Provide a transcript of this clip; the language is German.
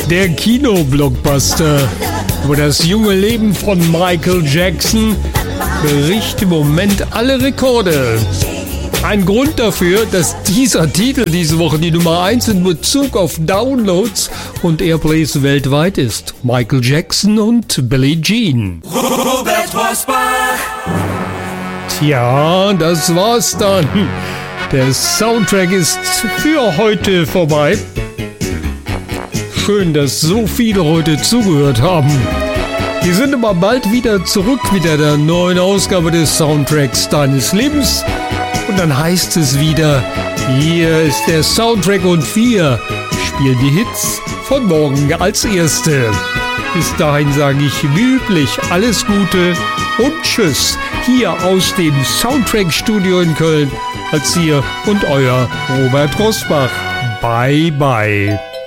Der Kinoblockbuster über das junge Leben von Michael Jackson bricht im Moment alle Rekorde. Ein Grund dafür, dass dieser Titel diese Woche die Nummer 1 in Bezug auf Downloads und Airplays weltweit ist. Michael Jackson und Billie Jean. Robert Rosbach. Tja, das war's dann. Der Soundtrack ist für heute vorbei. Schön, dass so viele heute zugehört haben. Wir sind aber bald wieder zurück mit der neuen Ausgabe des Soundtracks deines Lebens. Und dann heißt es wieder, hier ist der Soundtrack und wir spielen die Hits von morgen als erste. Bis dahin sage ich wie üblich alles Gute und Tschüss. Hier aus dem Soundtrack-Studio in Köln als ihr und euer Robert Rosbach. Bye, bye.